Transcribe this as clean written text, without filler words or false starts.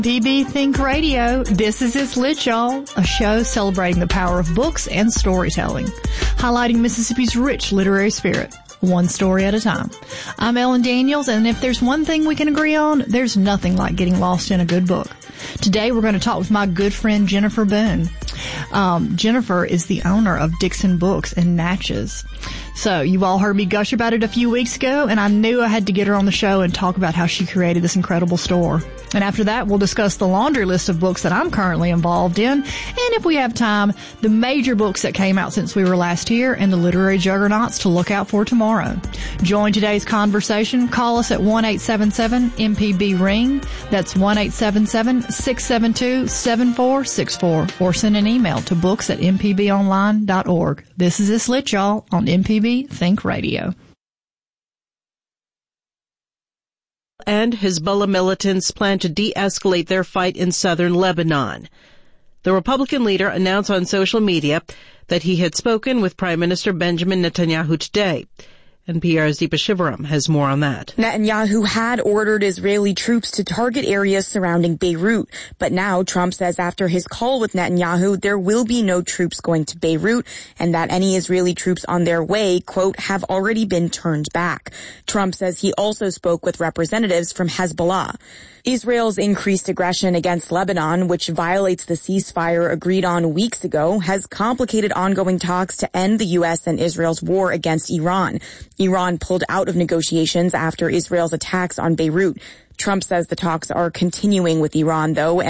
MPB Think Radio. This is It's Lit, y'all, a show celebrating the power of books and storytelling, highlighting Mississippi's rich literary spirit, one story at a time. I'm Ellen Daniels, and if there's one thing we can agree on, there's nothing like getting lost in a good book. Today we're going to talk with my good friend Jennifer Boone. Jennifer is the owner of Dixon Books in Natchez. So you all heard me gush about it a few weeks ago, and I knew I had to get her on the show and talk about how she created this incredible store. And after that, we'll discuss the laundry list of books that I'm currently involved in, and if we have time, the major books that came out since we were last here and the literary juggernauts to look out for tomorrow. Join today's conversation. Call us at 1-877-MPB-RING. That's 1-877-672-7464, or send an email to books@mpbonline.org. This is It's Lit, y'all, on MPB Think Radio. And Hezbollah militants plan to de-escalate their fight in southern Lebanon. The Republican leader announced on social media that he had spoken with Prime Minister Benjamin Netanyahu today. NPR's Deepa Shivaram has more on that. Netanyahu had ordered Israeli troops to target areas surrounding Beirut, but now Trump says after his call with Netanyahu, there will be no troops going to Beirut, and that any Israeli troops on their way, quote, have already been turned back. Trump says he also spoke with representatives from Hezbollah. Israel's increased aggression against Lebanon, which violates the ceasefire agreed on weeks ago, has complicated ongoing talks to end the U.S. and Israel's war against Iran. Iran pulled out of negotiations after Israel's attacks on Beirut. Trump says the talks are continuing with Iran, though,